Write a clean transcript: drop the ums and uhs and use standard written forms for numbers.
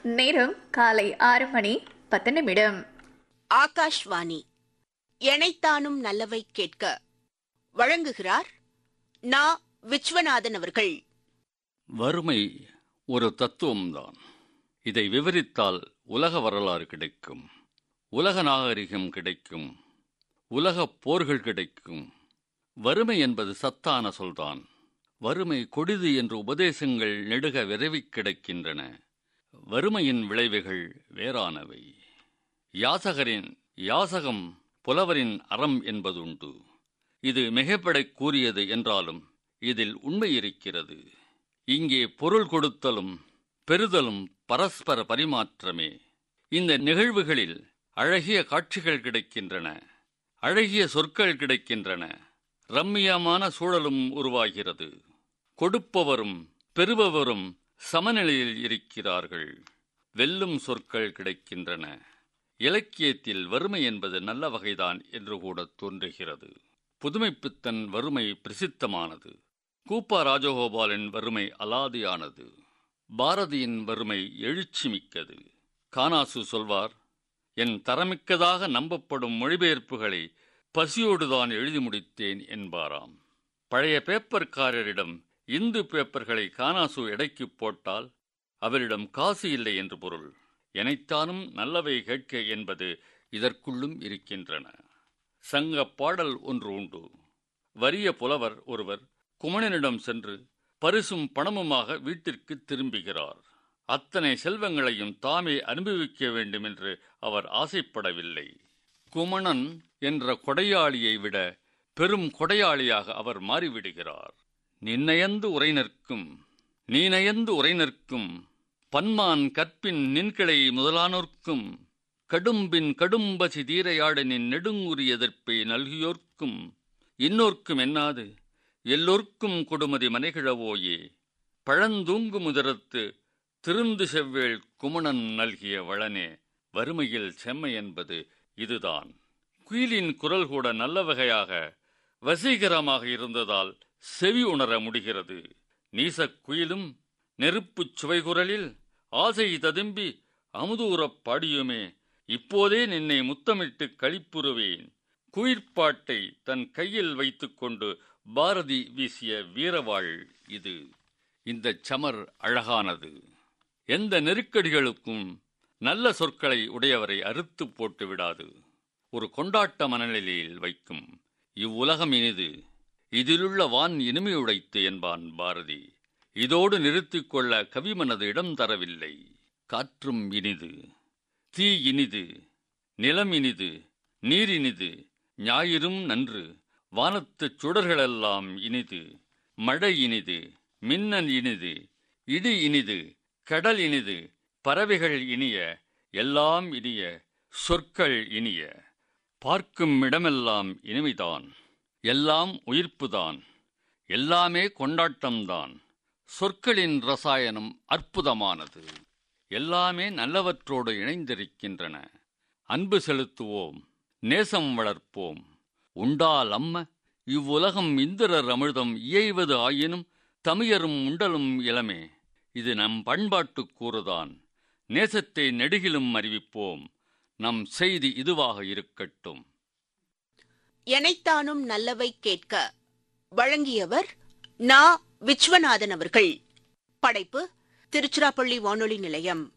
நேரம் காலை 6:10. ஆகாஷ்வாணி எனைத்தானும் நல்லவை கேட்க வழங்குகிறார் நா. விஸ்வநாதன் அவர்கள். வறுமை ஒரு தத்துவம்தான். இதை விவரித்தால் உலக வரலாறு கிடைக்கும், உலக நாகரிகம் கிடைக்கும், உலக போர்கள் கிடைக்கும். வறுமை என்பது சத்தான சொல்தான். வறுமை கொடிது என்று உபதேசங்கள் நெடுக விரவிக் கிடக்கின்றன. வறுமையின் விளைவுகள் வேறானவை. யாசகரின் யாசகம் புலவரின் அறம் என்பதுண்டு. இது மிகைப்படக் கூறியது என்றாலும் இதில் உண்மை இருக்கிறது. இங்கே பொருள் கொடுத்தலும் பெறுதலும் பரஸ்பர பரிமாற்றமே. இந்த நிகழ்வுகளில் அழகிய காட்சிகள் கிடைக்கின்றன, அழகிய சொற்கள் கிடைக்கின்றன, ரம்மியமான சூழலும் உருவாகிறது. கொடுப்பவரும் பெறுபவரும் சமநிலையில் இருக்கிறார்கள். வெல்லும் சொற்கள் கிடைக்கின்றன. இலக்கியத்தில் வறுமை என்பது நல்ல வகைதான் என்று கூட தோன்றுகிறது. புதுமைப்பித்தன் வறுமை பிரசித்தமானது. கூப்பா ராஜகோபாலின் வறுமை அலாதியானது. பாரதியின் வறுமை எழுச்சி மிக்கது. கானாசு சொல்வார், என் தரமிக்கதாக நம்பப்படும் மொழிபெயர்ப்புகளை பசியோடுதான் எழுதி முடித்தேன் என்பாராம். பழைய பேப்பர்காரரிடம் இந்து பேப்பர்களை கானாசு எடைக்கு போட்டால் அவரிடம் காசு இல்லை என்று பொருள். எனைத்தானும் நல்லவை கேட்க என்பது இதற்குள்ளும் இருக்கின்றன. சங்க பாடல் ஒன்று உண்டு. வறிய புலவர் ஒருவர் குமணனிடம் சென்று பரிசும் பணமுமாக வீட்டிற்கு திரும்புகிறார். அத்தனை செல்வங்களையும் தாமே அனுபவிக்க வேண்டும் என்று அவர் ஆசைப்படவில்லை. குமணன் என்ற கொடையாளியை விட பெரும் கொடையாளியாக அவர் மாறிவிடுகிறார். நின்னயந்து உரை நிற்கும், நீ நயந்து உரை நிற்கும், பன்மான் கற்பின் நின்கிளை முதலானோர்க்கும், கடும்பின் கடும்பசி தீரையாடு நின் நெடுங்குறி எதிர்ப்பை நல்கியோர்க்கும், இன்னோர்க்கும் என்னாது எல்லோர்க்கும் கொடுமதி மனைகிழவோயே, பழந்தூங்கு முதரத்து திருந்து செவ்வேள் குமணன் நல்கிய வளனே. வறுமையில் செம்மை என்பது இதுதான். குயிலின் குரல் கூட நல்ல வகையாக வசீகரமாக இருந்ததால் செவி உணர முடிகிறது. நீசக் குயிலும் நெருப்புச் சுவைகுரலில் ஆசை ததும்பி அமுதூரப் பாடியுமே, இப்போதே நின்னை முத்தமிட்டு களிப்புறுவேன். குயிர்ப்பாட்டை தன் கையில் வைத்துக்கொண்டு பாரதி வீசிய வீரவாள் இது. இந்த சமர் அழகானது. எந்த நெருக்கடிகளுக்கும் நல்ல சொற்களை உடையவரை அறுத்து போட்டு விடாது. ஒரு கொண்டாட்ட மனநிலையில் வைக்கும். இவ்வுலகம் இனிது, இதிலுள்ள வான் இனிமையுடைத்து என்பான் பாரதி. இதோடு நிறுத்திக் கொள்ள கவிமனது இடம் தரவில்லை. காற்றும் இனிது, தீ இனிது, நிலம் இனிது, நீர் இனிது, ஞாயிறும் நன்று, வானத்துச் சுடர்களெல்லாம் இனிது, மழை இனிது, மின்னல் இனிது, இடி இனிது, கடல் இனிது, பறவைகள் இனிய, எல்லாம் இனிய, சொற்கள் இனிய. பார்க்கும் இடமெல்லாம் இனிமைதான், எல்லாம் உயிர்ப்புதான், எல்லாமே கொண்டாட்டம்தான். சொற்களின் ரசாயனம் அற்புதமானது. எல்லாமே நல்லவற்றோடு இணைந்திருக்கின்றன. அன்பு செலுத்துவோம், நேசம் வளர்ப்போம். உண்டால் அம்ம இவ்வுலகம் இந்திரர் அமிர்தம் இயைவது ஆயினும் தமியரும் உண்டலும் இளமே. இது நம் பண்பாட்டுக் கூறுதான். நேசத்தை நெடுகிலும் அறிவிப்போம். நம் செய்தி இதுவாக இருக்கட்டும். எனைத்தானும் நல்லவை கேட்க வழங்கியவர் நா. விஸ்வநாதன் அவர்கள். படைப்பு திருச்சிராப்பள்ளி வானொலி நிலையம்.